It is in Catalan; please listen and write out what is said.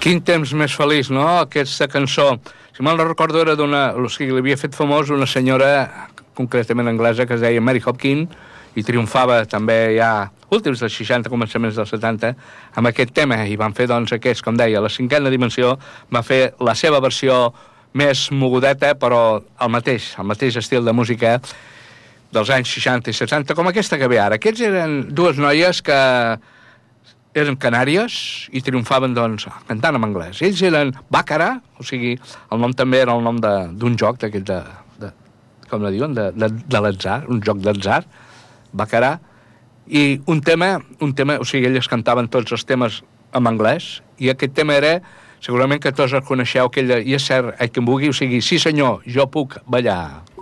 Quin temps més feliç, no? Aquesta cançó, si mal no recordo, era d'una... O sigui, l'havia fet famós una senyora, concretament anglesa, que es deia Mary Hopkins, i triomfava també ja últims dels 60, començaments dels 70, amb aquest tema, i van fer, doncs, aquest, com deia, la cinquena dimensió, va fer la seva versió més mogudeta, però el mateix estil de música dels anys 60 i 70, com aquesta que ve ara. Aquests eren dues noies que eren canàries i triomfaven, doncs, cantant en anglès. Ells eren Baccarat, o sigui, el nom també era el nom d'un joc d'aquest com la diuen, de l'atzar, un joc d'atzar, Baccarat, i un tema, o sigui, elles cantaven tots els temes en anglès, i aquest tema era, segurament que tots el coneixeu, aquell de, i és cert, I can boogie, o sigui, sí senyor, jo puc ballar.